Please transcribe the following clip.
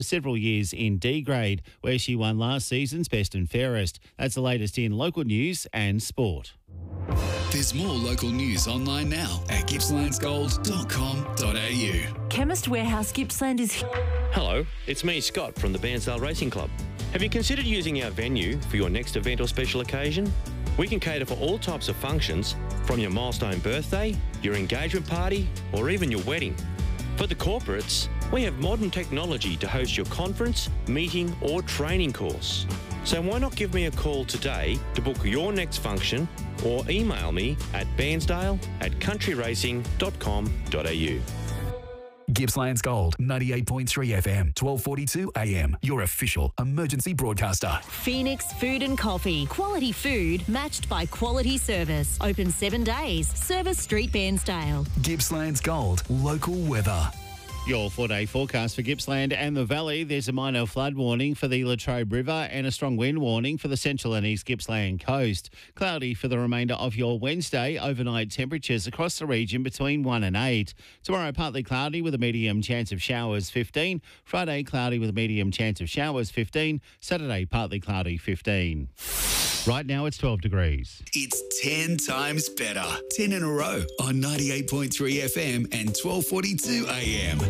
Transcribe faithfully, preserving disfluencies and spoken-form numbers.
several years in D grade, where she won last season's Best and Fairest. That's the latest in local news and sport. There's more local news online now at gippslands gold dot com dot a u. Chemist Warehouse Gippsland is... Hello, it's me, Scott, from the Bairnsdale Racing Club. Have you considered using our venue for your next event or special occasion? We can cater for all types of functions, from your milestone birthday, your engagement party, or even your wedding. For the corporates, we have modern technology to host your conference, meeting, or training course. So why not give me a call today to book your next function, or email me at bairnsdale at country racing dot com dot a u. Gippslands Gold, ninety-eight point three F M, twelve forty-two A M, your official emergency broadcaster. Phoenix Food and Coffee. Quality food matched by quality service. Open seven days. Service Street, Bairnsdale. Gippslands Gold, local weather. Your four-day forecast for Gippsland and the Valley. There's a minor flood warning for the Latrobe River and a strong wind warning for the central and east Gippsland coast. Cloudy for the remainder of your Wednesday. Overnight temperatures across the region between one and eight. Tomorrow, partly cloudy with a medium chance of showers, fifteen. Friday, cloudy with a medium chance of showers, fifteen. Saturday, partly cloudy, fifteen. Right now, it's twelve degrees. It's ten times better. ten in a row on ninety-eight point three F M and twelve forty-two A M.